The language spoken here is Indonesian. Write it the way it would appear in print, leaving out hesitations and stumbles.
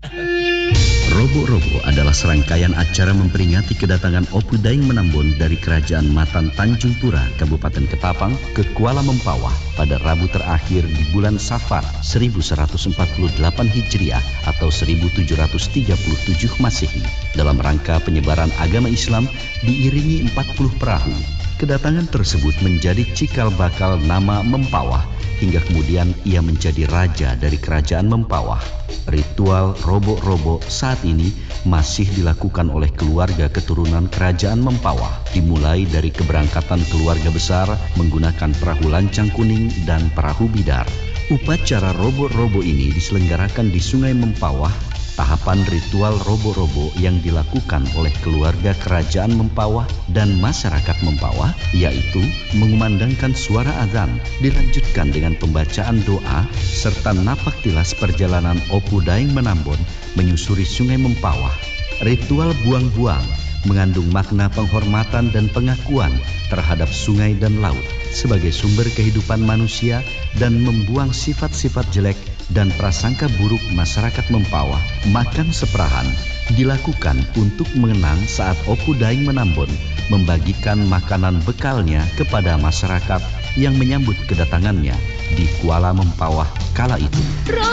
Robo-Robo adalah serangkaian acara memperingati kedatangan Opu Daeng Menambon dari Kerajaan Matan Tanjung Pura, Kabupaten Ketapang ke Kuala Mempawah pada Rabu terakhir di bulan Safar 1148 Hijriah atau 1737 Masehi dalam rangka penyebaran agama Islam diiringi 40 perahu. Kedatangan tersebut menjadi cikal bakal nama Mempawah hingga kemudian ia menjadi raja dari Kerajaan Mempawah. Ritual robo-robo saat ini masih dilakukan oleh keluarga keturunan Kerajaan Mempawah, dimulai dari keberangkatan keluarga besar menggunakan perahu lancang kuning dan perahu bidar. Upacara robo-robo ini diselenggarakan di Sungai Mempawah. Tahapan ritual robo-robo yang dilakukan oleh keluarga Kerajaan Mempawah dan masyarakat Mempawah yaitu mengumandangkan suara azan, dilanjutkan dengan pembacaan doa serta napak tilas perjalanan Opu Daeng Menambon menyusuri Sungai Mempawah. Ritual buang-buang mengandung makna penghormatan dan pengakuan terhadap sungai dan laut sebagai sumber kehidupan manusia dan membuang sifat-sifat jelek dan prasangka buruk masyarakat Mempawah. Makan seperahan dilakukan untuk mengenang saat Opu Daeng Menambon membagikan makanan bekalnya kepada masyarakat yang menyambut kedatangannya di Kuala Mempawah kala itu.